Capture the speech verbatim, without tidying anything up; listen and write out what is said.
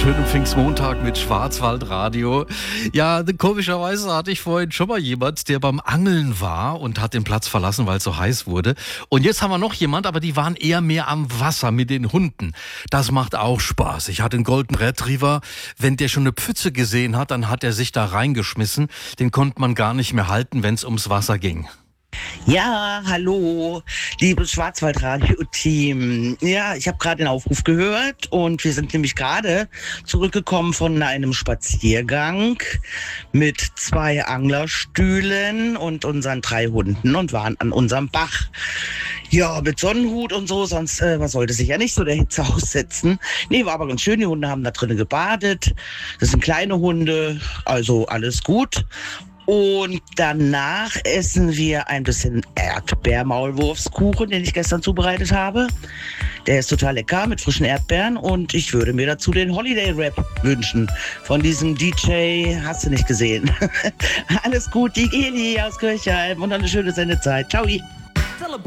schönen Pfingstmontag mit Schwarzwaldradio. Ja, komischerweise hatte ich vorhin schon mal jemand, der beim Angeln war und hat den Platz verlassen, weil es so heiß wurde. Und jetzt haben wir noch jemand, aber die waren eher mehr am Wasser mit den Hunden. Das macht auch Spaß. Ich hatte einen Golden Retriever. Wenn der schon eine Pfütze gesehen hat, dann hat er sich da reingeschmissen. Den konnte man gar nicht mehr halten, wenn es ums Wasser ging. Ja, hallo, liebes Schwarzwaldradio-Team. Ja, ich habe gerade den Aufruf gehört und wir sind nämlich gerade zurückgekommen von einem Spaziergang mit zwei Anglerstühlen und unseren drei Hunden und waren an unserem Bach. Ja, mit Sonnenhut und so, sonst äh, man sollte sich ja nicht so der Hitze aussetzen. Nee, war aber ganz schön, die Hunde haben da drinnen gebadet. Das sind kleine Hunde, also alles gut. Und danach essen wir ein bisschen Erdbeermaulwurfskuchen, den ich gestern zubereitet habe. Der ist total lecker mit frischen Erdbeeren und ich würde mir dazu den Holiday Rap wünschen. Von diesem D J, hast du nicht gesehen. Alles gut, die Geli aus Kirchheim und eine schöne Sendezeit. Ciao.